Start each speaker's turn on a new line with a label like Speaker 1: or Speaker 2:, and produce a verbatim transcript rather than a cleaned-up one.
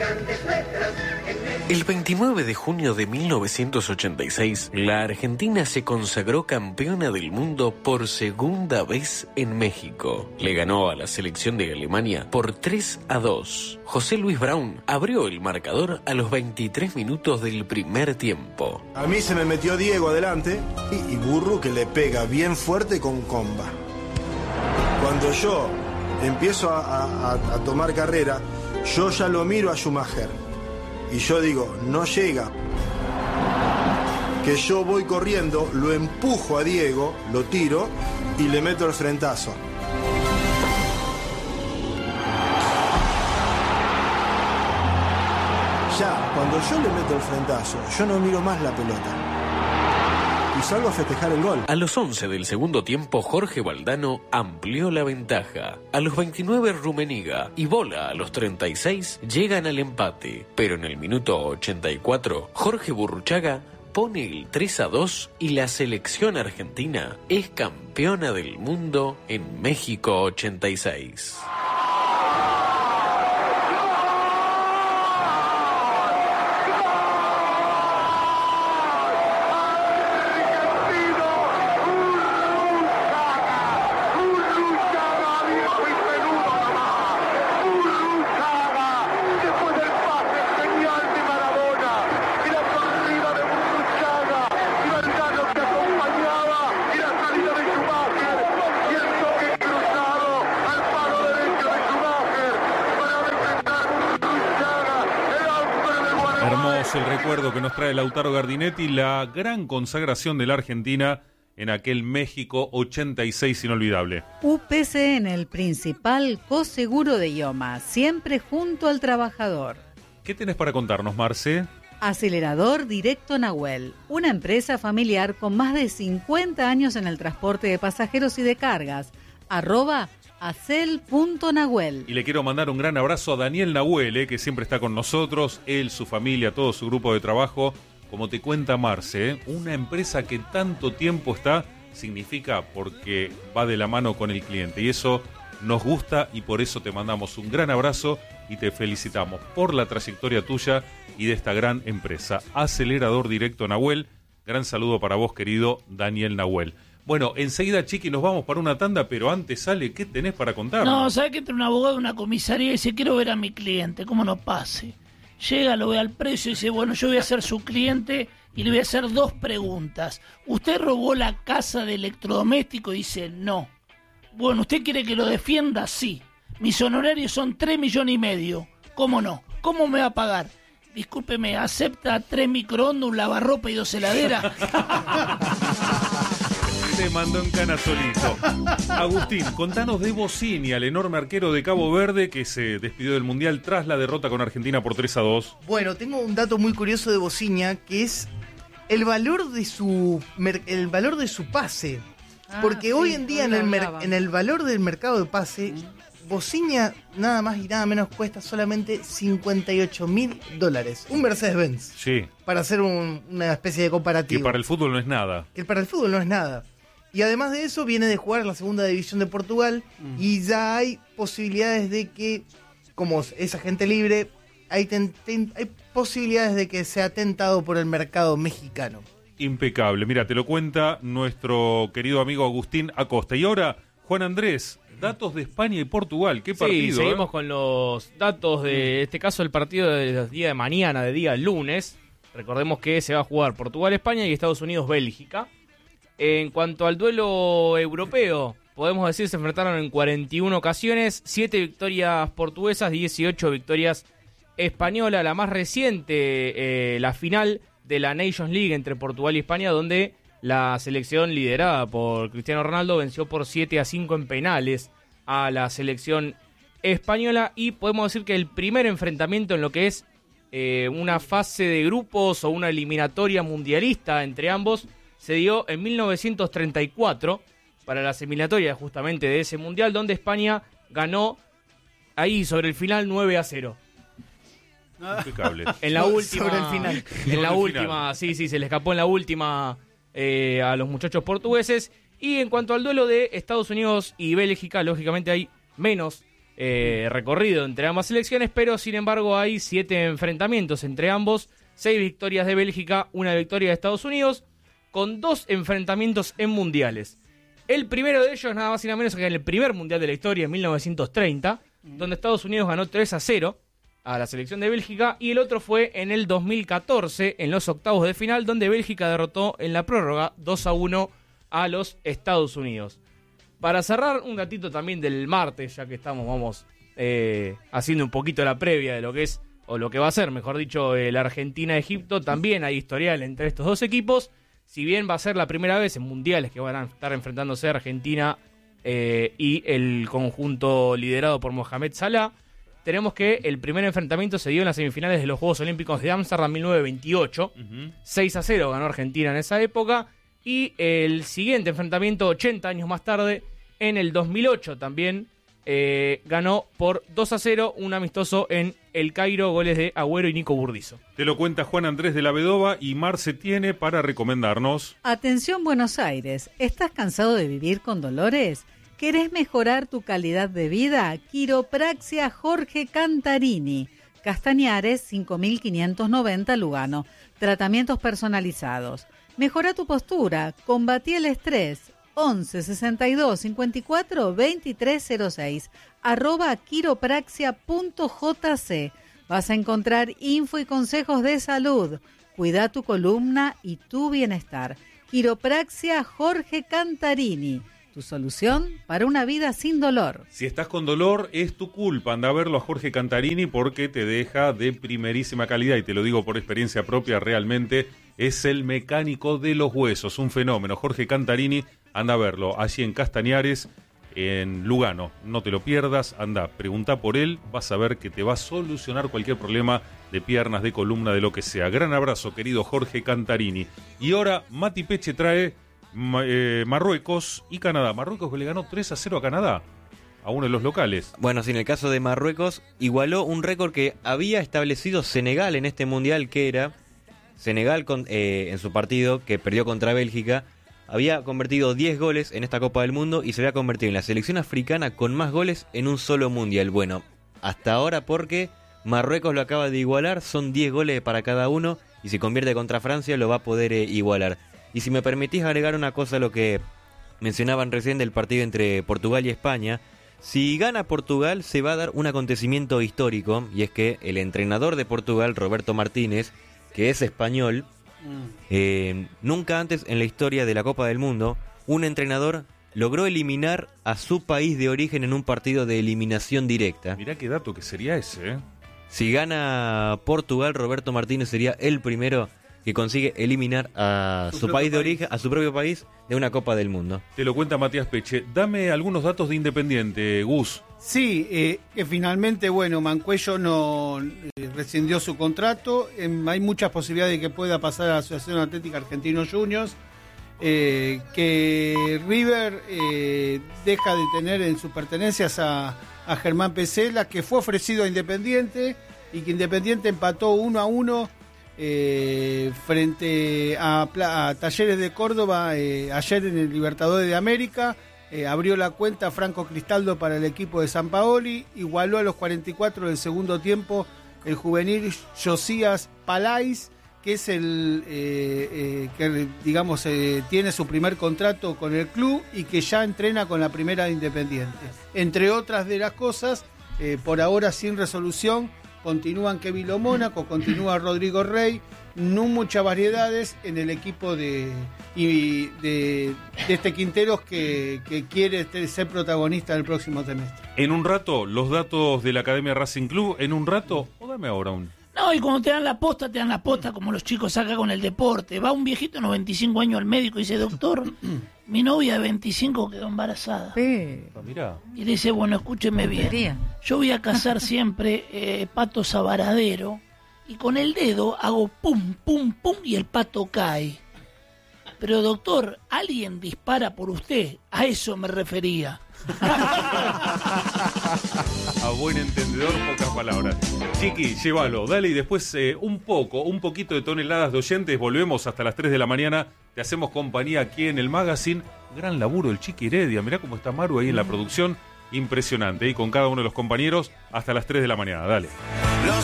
Speaker 1: El veintinueve de junio de mil novecientos ochenta y seis, la Argentina se consagró campeona del mundo por segunda vez en México. Le ganó a la selección de Alemania por tres a dos. José Luis Brown abrió el marcador a los veintitrés minutos del primer tiempo.
Speaker 2: A mí se me metió Diego adelante y, y Burru que le pega bien fuerte con comba. Cuando yo empiezo a, a, a tomar carrera, yo ya lo miro a Schumacher. Y yo digo, no llega. Que yo voy corriendo, lo empujo a Diego, lo tiro y le meto el frentazo. Ya, cuando yo le meto el frentazo, yo no miro más la pelota. Y salgo a festejar el gol.
Speaker 1: A los once del segundo tiempo, Jorge Valdano amplió la ventaja. A los veintinueve, Rummenigge y Bola a los treinta y seis llegan al empate. Pero en el minuto ochenta y cuatro, Jorge Burruchaga pone el tres a dos y la selección argentina es campeona del mundo en México ochenta y seis.
Speaker 3: El recuerdo que nos trae Lautaro Gardinetti, la gran consagración de la Argentina en aquel México ochenta y seis inolvidable.
Speaker 4: U P C N, el principal coseguro de IOMA, siempre junto al trabajador.
Speaker 3: ¿Qué tenés para contarnos, Marce?
Speaker 4: Acelerador Directo Nahuel, una empresa familiar con más de cincuenta años en el transporte de pasajeros y de cargas. Arroba acel punto nahuel.
Speaker 3: Y le quiero mandar un gran abrazo a Daniel Nahuel, eh, que siempre está con nosotros, él, su familia, todo su grupo de trabajo. Como te cuenta Marce, eh, una empresa que tanto tiempo está, significa porque va de la mano con el cliente. Y eso nos gusta y por eso te mandamos un gran abrazo y te felicitamos por la trayectoria tuya y de esta gran empresa. Acelerador Directo Nahuel. Gran saludo para vos, querido Daniel Nahuel. Bueno, enseguida, Chiqui, nos vamos para una tanda, pero antes, sale, ¿qué tenés para contarnos?
Speaker 5: No, ¿sabes que entra un abogado de una comisaría y dice, quiero ver a mi cliente, cómo no pase? Llega, lo ve al precio y dice, bueno, yo voy a ser su cliente y le voy a hacer dos preguntas. ¿Usted robó la casa de electrodoméstico? Y dice, no. Bueno, ¿usted quiere que lo defienda? Sí. Mis honorarios son tres millones y medio. ¿Cómo no? ¿Cómo me va a pagar? Discúlpeme, ¿acepta tres microondas, un lavarropa y dos heladeras?
Speaker 3: Se mandó en cana solito. Agustín, contanos de Bossini, el enorme arquero de Cabo Verde que se despidió del Mundial tras la derrota con Argentina por tres a dos.
Speaker 6: Bueno, tengo un dato muy curioso de Bossini, que es el valor de su el valor de su pase. Ah, porque sí, hoy en día en el, mer, en el valor del mercado de pase, mm. Bossini nada más y nada menos cuesta solamente cincuenta y ocho mil dólares. Un Mercedes-Benz.
Speaker 3: Sí.
Speaker 6: Para hacer un, una especie de comparativo.
Speaker 3: Que para el fútbol no es nada.
Speaker 6: Que para el fútbol no es nada. Y además de eso, viene de jugar en la segunda división de Portugal mm. y ya hay posibilidades de que, como es agente libre, hay, ten, ten, hay posibilidades de que sea tentado por el mercado mexicano.
Speaker 3: Impecable. Mira, te lo cuenta nuestro querido amigo Agustín Acosta. Y ahora, Juan Andrés, datos de España y Portugal. ¿Qué partido?
Speaker 7: Sí, seguimos
Speaker 3: eh?
Speaker 7: con los datos de este caso, el partido del día de mañana, de día lunes. Recordemos que se va a jugar Portugal-España y Estados Unidos-Bélgica. En cuanto al duelo europeo, podemos decir se enfrentaron en cuarenta y una ocasiones, siete victorias portuguesas, dieciocho victorias españolas. La más reciente, eh, la final de la Nations League entre Portugal y España, donde la selección liderada por Cristiano Ronaldo venció por siete a cinco en penales a la selección española. Y podemos decir que el primer enfrentamiento en lo que es eh, una fase de grupos o una eliminatoria mundialista entre ambos se dio en mil novecientos treinta y cuatro para las eliminatorias justamente de ese mundial, donde España ganó ahí sobre el final nueve a cero.
Speaker 3: Impecable.
Speaker 7: En la última,
Speaker 6: sobre el final.
Speaker 7: En la última, sí, sí, se le escapó en la última eh, a los muchachos portugueses. Y en cuanto al duelo de Estados Unidos y Bélgica, lógicamente hay menos eh, recorrido entre ambas selecciones, pero sin embargo hay siete enfrentamientos entre ambos, seis victorias de Bélgica, una victoria de Estados Unidos, con dos enfrentamientos en mundiales. El primero de ellos nada más y nada menos que en el primer mundial de la historia, en mil novecientos treinta, donde Estados Unidos ganó tres a cero a la selección de Bélgica, y el otro fue en el dos mil catorce, en los octavos de final, donde Bélgica derrotó en la prórroga dos a uno a los Estados Unidos. Para cerrar, un datito también del martes, ya que estamos, vamos, eh, haciendo un poquito la previa de lo que es, o lo que va a ser, mejor dicho, el Argentina-Egipto. También hay historial entre estos dos equipos. Si bien va a ser la primera vez en mundiales que van a estar enfrentándose Argentina eh, y el conjunto liderado por Mohamed Salah, tenemos que el primer enfrentamiento se dio en las semifinales de los Juegos Olímpicos de Ámsterdam mil novecientos veintiocho. Uh-huh. seis a cero ganó Argentina en esa época. Y el siguiente enfrentamiento, ochenta años más tarde, en el dos mil ocho también, eh, ganó por dos a cero un amistoso en El Cairo, goles de Agüero y Nico Burdizo.
Speaker 3: Te lo cuenta Juan Andrés de la Vedova y Marce tiene para recomendarnos.
Speaker 4: Atención Buenos Aires, ¿estás cansado de vivir con dolores? ¿Querés mejorar tu calidad de vida? Quiropraxia Jorge Cantarini, Castañares cinco mil quinientos noventa Lugano. Tratamientos personalizados. Mejora tu postura, combatí el estrés. once sesenta y dos cincuenta y cuatro veintitrés cero seis, arroba quiropraxia.jc. Vas a encontrar info y consejos de salud. Cuida tu columna y tu bienestar. Quiropraxia Jorge Cantarini, tu solución para una vida sin dolor.
Speaker 3: Si estás con dolor, es tu culpa. Anda a verlo a Jorge Cantarini porque te deja de primerísima calidad. Y te lo digo por experiencia propia, realmente es el mecánico de los huesos. Un fenómeno. Jorge Cantarini, anda a verlo allí en Castañares, en Lugano. No te lo pierdas, anda, pregunta por él. Vas a ver que te va a solucionar cualquier problema de piernas, de columna, de lo que sea. Gran abrazo, querido Jorge Cantarini. Y ahora Mati Peche trae Eh, Marruecos y Canadá. Marruecos que le ganó tres a cero a Canadá, a uno de los locales.
Speaker 8: Bueno, sí, en el caso de Marruecos igualó un récord que había establecido Senegal en este mundial, que era Senegal con, eh, en su partido que perdió contra Bélgica. Había convertido diez goles en esta Copa del Mundo y se había convertido en la selección africana con más goles en un solo mundial. Bueno, hasta ahora, porque Marruecos lo acaba de igualar, son diez goles para cada uno, y si convierte contra Francia lo va a poder eh, igualar. Y si me permitís agregar una cosa a lo que mencionaban recién del partido entre Portugal y España, si gana Portugal se va a dar un acontecimiento histórico, y es que el entrenador de Portugal, Roberto Martínez, que es español, mm. eh, nunca antes en la historia de la Copa del Mundo, un entrenador logró eliminar a su país de origen en un partido de eliminación directa.
Speaker 3: Mirá qué dato que sería ese, ¿eh?
Speaker 8: Si gana Portugal, Roberto Martínez sería el primero que consigue eliminar a su, su país de origen, a su propio país, de una Copa del Mundo.
Speaker 3: Te lo cuenta Matías Peche. Dame algunos datos de Independiente, Gus.
Speaker 9: Sí, eh, que finalmente, bueno, Mancuello no eh, rescindió su contrato. Eh, hay muchas posibilidades de que pueda pasar a la Asociación Atlética Argentinos Juniors. Eh, que River eh, deja de tener en sus pertenencias a, a Germán Pesela, que fue ofrecido a Independiente y que Independiente empató uno a uno Eh, frente a, a Talleres de Córdoba eh, ayer en el Libertadores de América. Eh, abrió la cuenta Franco Cristaldo para el equipo de Sampaoli, igualó a los cuarenta y cuatro del segundo tiempo el juvenil Josías Palais, que es el eh, eh, que digamos eh, tiene su primer contrato con el club y que ya entrena con la primera de Independiente. Entre otras de las cosas, eh, por ahora sin resolución, continúan Kevin Lo Mónaco, continúa Rodrigo Rey, no muchas variedades en el equipo de, y de, de este Quinteros que, que quiere ser protagonista del próximo semestre.
Speaker 3: En un rato, los datos de la Academia Racing Club, en un rato, o dame ahora un...
Speaker 5: No, y cuando te dan la posta, te dan la posta como los chicos acá con el deporte. Va un viejito de noventa y cinco años al médico y dice, doctor, mi novia de veinticinco quedó embarazada.
Speaker 4: Sí.
Speaker 3: Ah, mirá.
Speaker 5: Y dice, bueno, escúcheme bien. Yo voy a cazar siempre eh, pato sabaradero y con el dedo hago pum, pum, pum y el pato cae. Pero doctor, alguien dispara por usted. A eso me refería.
Speaker 3: A buen entendedor, pocas palabras. Chiqui, llévalo, dale, y después eh, un poco, un poquito de toneladas de oyentes. Volvemos hasta las tres de la mañana. Te hacemos compañía aquí en el magazine. Gran laburo el Chiqui Heredia. Mirá cómo está Maru ahí en la producción. impresionante. Y con cada uno de los compañeros hasta las tres de la mañana. Dale.